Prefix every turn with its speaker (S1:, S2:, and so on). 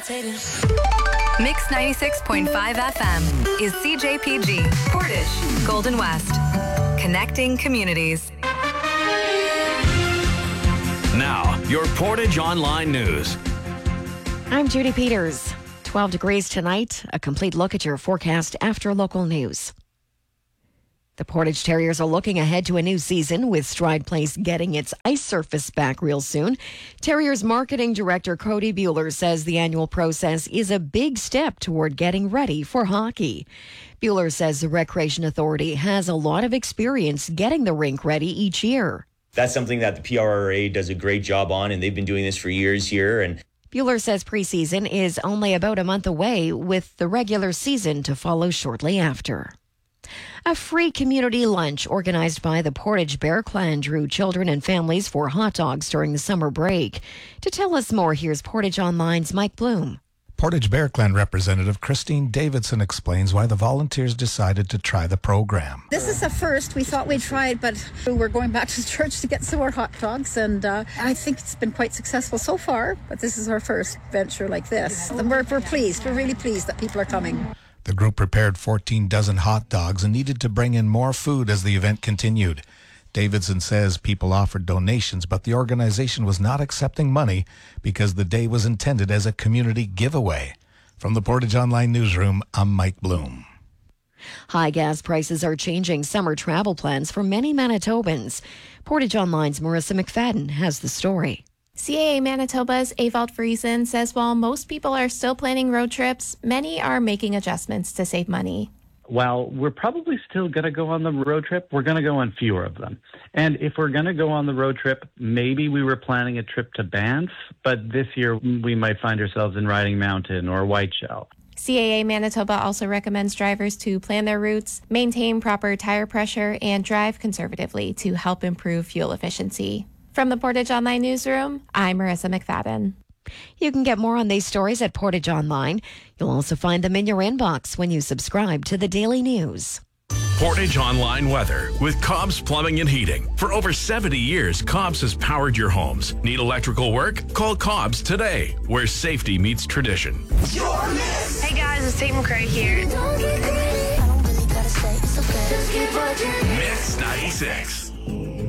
S1: Mix 96.5 FM is CJPG, Portage, Golden West. Connecting communities.
S2: Now, your Portage Online News.
S3: I'm Judy Peters. 12 degrees tonight. A complete look at your forecast after local news. The Portage Terriers are looking ahead to a new season, with Stride Place getting its ice surface back real soon. Terriers marketing director Cody Bueller says the annual process is a big step toward getting ready for hockey. Bueller says the Recreation Authority has a lot of experience getting the rink ready each year.
S4: That's something that the PRRA does a great job on, and they've been doing this for years here. And
S3: Bueller says preseason is only about a month away, with the regular season to follow shortly after. A free community lunch organized by the Portage Bear Clan drew children and families for hot dogs during the summer break. To tell us more, here's Portage Online's Mike Bloom.
S5: Portage Bear Clan representative Christine Davidson explains why the volunteers decided to try the program.
S6: This is a first. We thought we'd try it, but we're going back to church to get some more hot dogs, and I think it's been quite successful so far, but this is our first venture like this. And we're pleased. We're really pleased that people are coming.
S5: The group prepared 14 dozen hot dogs and needed to bring in more food as the event continued. Davidson says people offered donations, but the organization was not accepting money because the day was intended as a community giveaway. From the Portage Online Newsroom, I'm Mike Bloom.
S3: High gas prices are changing summer travel plans for many Manitobans. Portage Online's Marissa McFadden has the story.
S7: CAA Manitoba's Evald Friesen says while most people are still planning road trips, many are making adjustments to save money.
S8: While we're probably still going to go on the road trip, we're going to go on fewer of them. And if we're going to go on the road trip, maybe we were planning a trip to Banff, but this year we might find ourselves in Riding Mountain or Whiteshell.
S7: CAA Manitoba also recommends drivers to plan their routes, maintain proper tire pressure, and drive conservatively to help improve fuel efficiency. From the Portage Online Newsroom, I'm Marissa McFadden.
S3: You can get more on these stories at Portage Online. You'll also find them in your inbox when you subscribe to the Daily News.
S2: Portage Online weather with Cobb's Plumbing and Heating. For over 70 years, Cobb's has powered your homes. Need electrical work? Call Cobb's today, where safety meets tradition.
S9: Hey guys, it's Tate McRae here.
S2: Mix 96.